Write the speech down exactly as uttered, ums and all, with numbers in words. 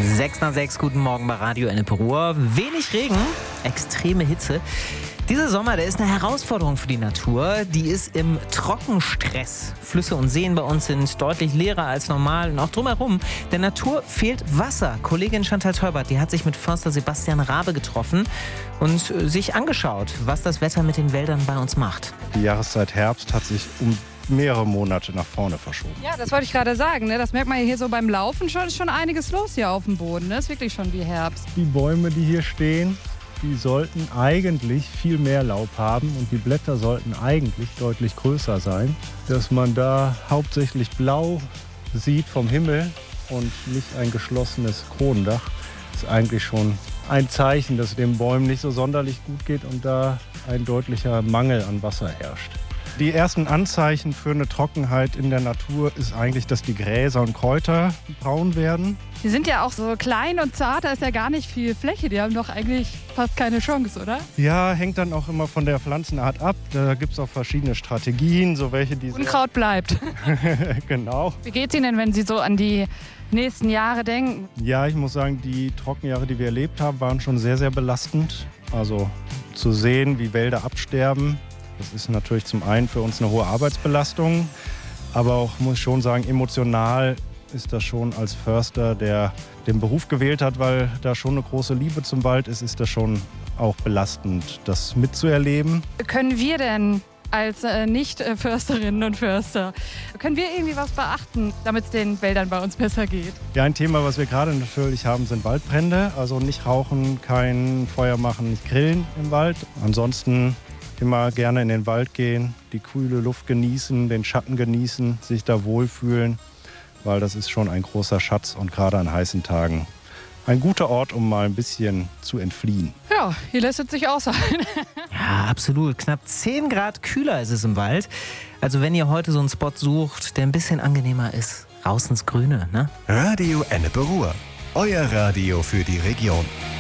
sechs nach sechs, guten Morgen bei Radio Ennepe Ruhr. Wenig Regen, extreme Hitze. Dieser Sommer, der ist eine Herausforderung für die Natur. Die ist im Trockenstress. Flüsse und Seen bei uns sind deutlich leerer als normal. Und auch drumherum, der Natur fehlt Wasser. Kollegin Chantal Teubert, die hat sich mit Förster Sebastian Rabe getroffen und sich angeschaut, was das Wetter mit den Wäldern bei uns macht. Die Jahreszeit Herbst hat sich um mehrere Monate nach vorne verschoben. Ja, das wollte ich gerade sagen. Ne? Das merkt man hier so beim Laufen schon. Ist schon einiges los hier auf dem Boden. Ne? Ist wirklich schon wie Herbst. Die Bäume, die hier stehen, die sollten eigentlich viel mehr Laub haben und die Blätter sollten eigentlich deutlich größer sein. Dass man da hauptsächlich blau sieht vom Himmel und nicht ein geschlossenes Kronendach, ist eigentlich schon ein Zeichen, dass es den Bäumen nicht so sonderlich gut geht und da ein deutlicher Mangel an Wasser herrscht. Die ersten Anzeichen für eine Trockenheit in der Natur ist eigentlich, dass die Gräser und Kräuter braun werden. Die sind ja auch so klein und zart, da ist ja gar nicht viel Fläche. Die haben doch eigentlich fast keine Chance, oder? Ja, hängt dann auch immer von der Pflanzenart ab. Da gibt es auch verschiedene Strategien, so welche die... Unkraut bleibt. Genau. Wie geht's Ihnen denn, wenn Sie so an die nächsten Jahre denken? Ja, ich muss sagen, die Trockenjahre, die wir erlebt haben, waren schon sehr, sehr belastend. Also zu sehen, wie Wälder absterben, das ist natürlich zum einen für uns eine hohe Arbeitsbelastung, aber auch, muss ich schon sagen, emotional ist das schon als Förster, der den Beruf gewählt hat, weil da schon eine große Liebe zum Wald ist, ist das schon auch belastend, das mitzuerleben. Können wir denn als äh, Nicht-Försterinnen und Förster, können wir irgendwie was beachten, damit es den Wäldern bei uns besser geht? Ja, ein Thema, was wir gerade natürlich haben, sind Waldbrände. Also nicht rauchen, kein Feuer machen, nicht grillen im Wald. Ansonsten immer gerne in den Wald gehen, die kühle Luft genießen, den Schatten genießen, sich da wohlfühlen, weil das ist schon ein großer Schatz und gerade an heißen Tagen ein guter Ort, um mal ein bisschen zu entfliehen. Ja, hier lässt es sich aushalten. Ja, absolut. Knapp zehn Grad kühler ist es im Wald. Also wenn ihr heute so einen Spot sucht, der ein bisschen angenehmer ist, raus ins Grüne, ne? Radio Ennepe Ruhr, euer Radio für die Region.